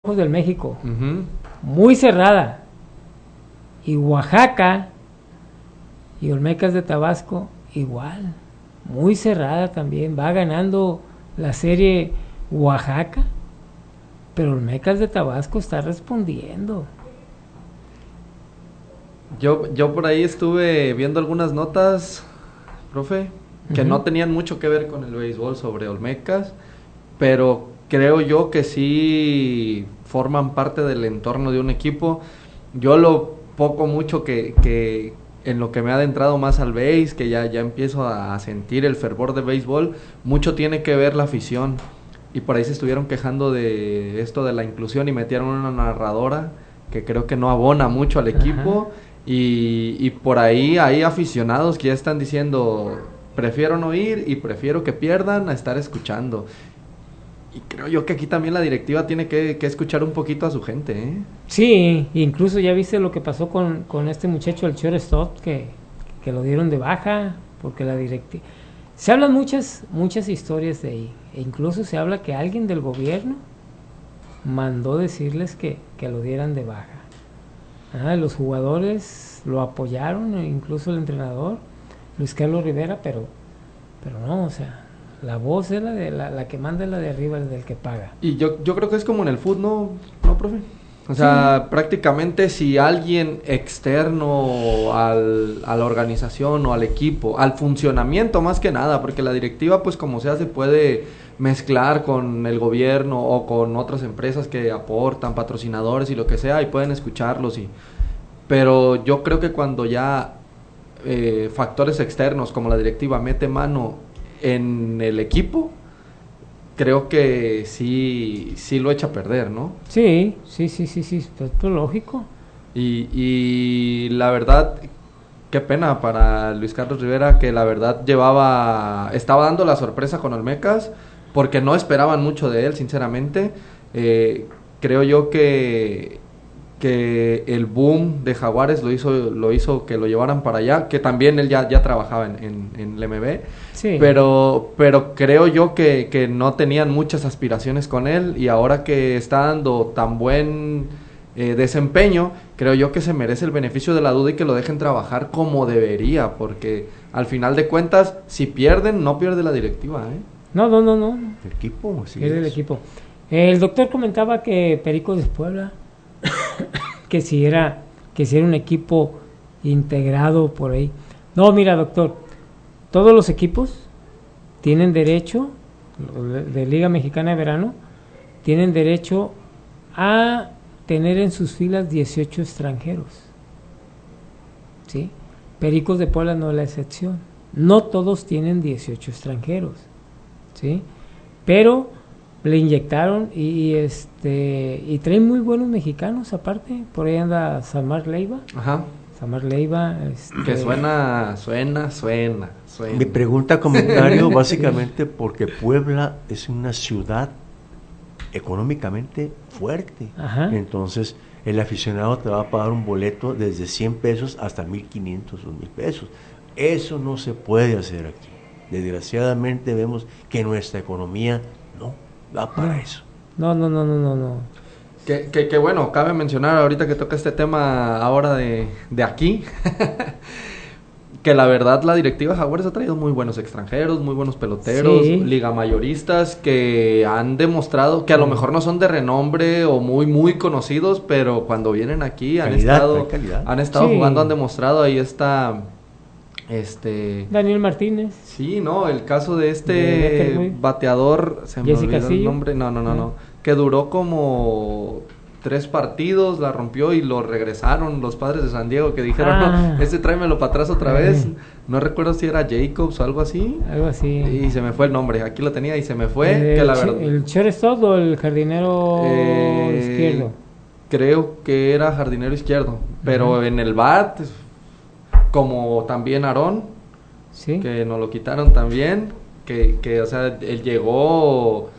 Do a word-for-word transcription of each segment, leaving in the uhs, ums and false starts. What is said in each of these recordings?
del México, Uh-huh. muy cerrada, y Oaxaca y Olmecas de Tabasco igual, muy cerrada también, va ganando la serie Oaxaca, pero Olmecas de Tabasco está respondiendo. Yo, yo por ahí estuve viendo algunas notas, profe, que Uh-huh. no tenían mucho que ver con el béisbol sobre Olmecas, pero creo yo que sí forman parte del entorno de un equipo. Yo lo poco mucho que, que en lo que me ha adentrado más al béis, que ya, ya empiezo a sentir el fervor de béisbol, mucho tiene que ver la afición. Y por ahí se estuvieron quejando de esto de la inclusión y metieron una narradora que creo que no abona mucho al equipo. Ajá. Y, y por ahí hay aficionados que ya están diciendo, prefiero no ir y prefiero que pierdan a estar escuchando. Y creo yo que aquí también la directiva tiene que, que escuchar un poquito a su gente, ¿eh? Sí, incluso ya viste lo que pasó con, con este muchacho, el shortstop, que, que lo dieron de baja, porque la directiva... Se hablan muchas, muchas historias de ahí, e incluso se habla que alguien del gobierno mandó decirles que, que lo dieran de baja. Ah, los jugadores lo apoyaron, e incluso el entrenador, Luis Carlos Rivera, pero, pero no, o sea, la voz es la, de, la, la que manda, es la de arriba, es del que paga. Y yo, yo creo que es como en el fútbol, ¿no, ¿no, profe? O sea, sí. Prácticamente si alguien externo al, a la organización o al equipo, al funcionamiento más que nada, porque la directiva pues como sea se puede mezclar con el gobierno o con otras empresas que aportan, patrocinadores y lo que sea, y pueden escucharlos, y pero yo creo que cuando ya eh, factores externos como la directiva mete mano en el equipo, creo que sí, sí lo echa a perder, ¿no? Sí, sí, sí, sí, sí, esto es lógico. Y, y la verdad, qué pena para Luis Carlos Rivera, que la verdad llevaba, estaba dando la sorpresa con Olmecas, porque no esperaban mucho de él, sinceramente. Eh, creo yo que, que el boom de Jaguares lo hizo, lo hizo que lo llevaran para allá, que también él ya, ya trabajaba en, en, en el M B. Sí. Pero, pero creo yo que, que no tenían muchas aspiraciones con él, y ahora que está dando tan buen eh, desempeño, creo yo que se merece el beneficio de la duda y que lo dejen trabajar como debería, porque al final de cuentas, si pierden, no pierde la directiva, ¿eh? No, no, no, no. El equipo, sí. Es el equipo. El doctor comentaba que Pericos de Puebla, que si era, que si era un equipo integrado por ahí. No, mira, doctor, todos los equipos tienen derecho, de Liga Mexicana de Verano, tienen derecho a tener en sus filas dieciocho extranjeros. ¿Sí? Pericos de Puebla no es la excepción. No todos tienen dieciocho extranjeros. ¿Sí? Pero le inyectaron y, y este y traen muy buenos mexicanos aparte. Por ahí anda Samar Leiva. Ajá. Samar Leiva. Este... Que suena, suena, suena, suena. Mi pregunta, comentario, básicamente porque Puebla es una ciudad económicamente fuerte. Ajá. Entonces, el aficionado te va a pagar un boleto desde cien pesos hasta mil quinientos o mil pesos. Eso no se puede hacer aquí. Desgraciadamente vemos que nuestra economía no va para no. eso. No, no, no, no, no, no. Que, que, que bueno, cabe mencionar ahorita que toca este tema ahora de, de aquí, que la verdad la directiva Jaguares ha traído muy buenos extranjeros, muy buenos peloteros, sí. liga mayoristas que han demostrado que a lo mejor no son de renombre o muy muy conocidos, pero cuando vienen aquí han calidad, estado calidad. han estado sí. jugando, han demostrado. Ahí está este Daniel Martínez. Sí, no, el caso de este de bateador, se me Jesse olvidó Castillo. el nombre, no, no, no, no, que duró como tres partidos, la rompió y lo regresaron los Padres de San Diego, que dijeron, ah. no, este tráemelo para atrás otra vez. No recuerdo si era Jacobs o algo así. Algo así. Y se me fue el nombre, aquí lo tenía y se me fue. El, que la ch- verdad, ¿El shortstop o el jardinero eh, izquierdo? Creo que era jardinero izquierdo, pero uh-huh. En el bat, como también Aarón, ¿sí? Que nos lo quitaron también, que, que o sea, él llegó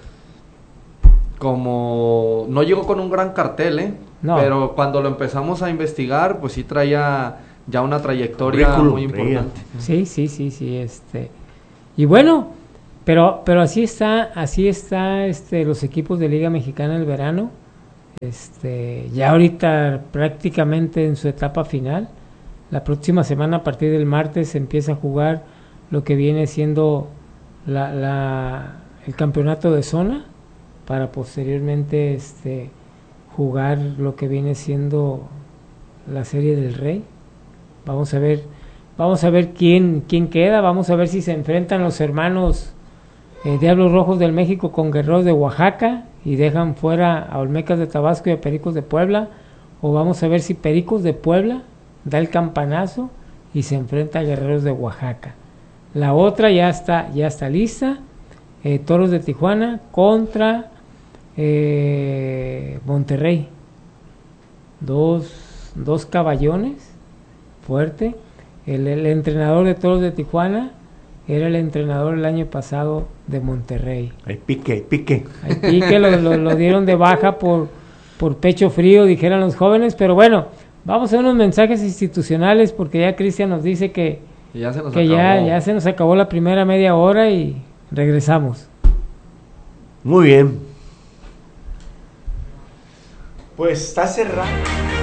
como, no llegó con un gran cartel, ¿eh? No. Pero cuando lo empezamos a investigar, pues sí traía ya una trayectoria Currículum, muy importante. Sí, sí, sí, sí, este. Y bueno, pero pero así está, así está este los equipos de Liga Mexicana del verano. Este, ya ahorita prácticamente en su etapa final. La próxima semana, a partir del martes, se empieza a jugar lo que viene siendo la, la, el campeonato de zona, para posteriormente este, jugar lo que viene siendo la Serie del Rey. Vamos a ver, vamos a ver quién, quién queda, vamos a ver si se enfrentan los hermanos eh, Diablos Rojos del México con Guerreros de Oaxaca y dejan fuera a Olmecas de Tabasco y a Pericos de Puebla, o vamos a ver si Pericos de Puebla da el campanazo y se enfrenta a Guerreros de Oaxaca. La otra ya está, ya está lista, eh, Toros de Tijuana contra eh, Monterrey, dos, dos caballones fuerte. El, el entrenador de Toros de Tijuana era el entrenador el año pasado de Monterrey. Hay pique, hay pique. Hay pique, lo, lo, lo dieron de baja por, por pecho frío, dijeran los jóvenes, pero bueno, vamos a unos mensajes institucionales porque ya Cristian nos dice que, ya, se nos que ya, ya se nos acabó la primera media hora y regresamos. Muy bien. Pues está cerrado.